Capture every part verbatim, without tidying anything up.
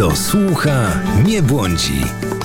Kto słucha, nie błądzi.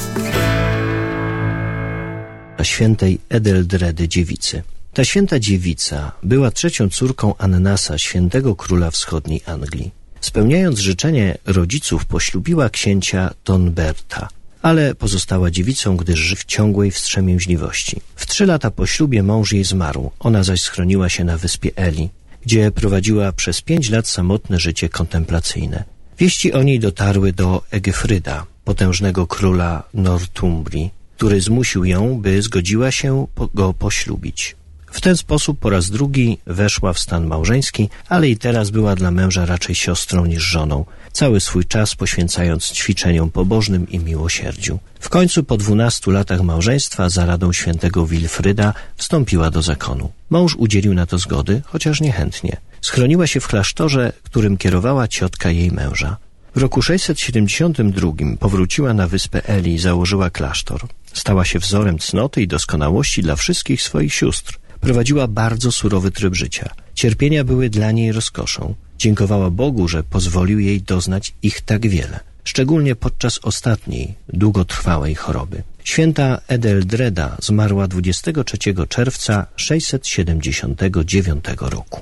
Świętej Edeldredy Dziewicy. Ta święta dziewica była trzecią córką Annasa, świętego króla wschodniej Anglii. Spełniając życzenie rodziców, poślubiła księcia Tonberta, ale pozostała dziewicą, gdyż żył w ciągłej wstrzemięźliwości. W trzy lata po ślubie mąż jej zmarł, ona zaś schroniła się na wyspie Eli, gdzie prowadziła przez pięć lat samotne życie kontemplacyjne. Wieści o niej dotarły do Egefryda, potężnego króla Northumbrii, który zmusił ją, by zgodziła się go poślubić. W ten sposób po raz drugi weszła w stan małżeński, ale i teraz była dla męża raczej siostrą niż żoną, cały swój czas poświęcając ćwiczeniom pobożnym i miłosierdziu. W końcu po dwunastu latach małżeństwa za radą świętego Wilfryda wstąpiła do zakonu. Mąż udzielił na to zgody, chociaż niechętnie. Schroniła się w klasztorze, którym kierowała ciotka jej męża. W roku sześćset siedemdziesiątym drugim powróciła na wyspę Eli i założyła klasztor. Stała się wzorem cnoty i doskonałości dla wszystkich swoich sióstr. Prowadziła bardzo surowy tryb życia. Cierpienia były dla niej rozkoszą. Dziękowała Bogu, że pozwolił jej doznać ich tak wiele, szczególnie podczas ostatniej, długotrwałej choroby. Święta Edeldreda zmarła dwudziestego trzeciego czerwca sześćset siedemdziesiątego dziewiątego roku.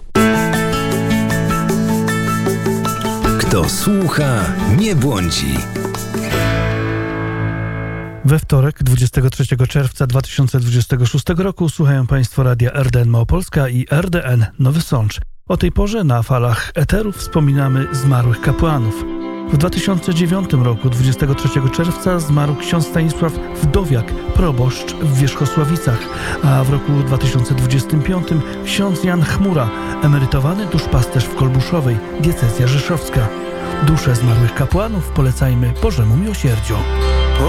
Kto słucha, nie błądzi. We wtorek, dwudziestego trzeciego czerwca dwa tysiące dwudziestego szóstego roku słuchają Państwo radia R D N Małopolska i R D N Nowy Sącz. O tej porze na falach eteru wspominamy zmarłych kapłanów. W dwa tysiące dziewiątym roku, dwudziestego trzeciego czerwca, zmarł ksiądz Stanisław Wdowiak, proboszcz w Wierzchosławicach, a w roku dwa tysiące dwudziestym piątym ksiądz Jan Chmura, emerytowany duszpasterz w Kolbuszowej, diecezja rzeszowska. Dusze zmarłych kapłanów polecajmy Bożemu miłosierdziu.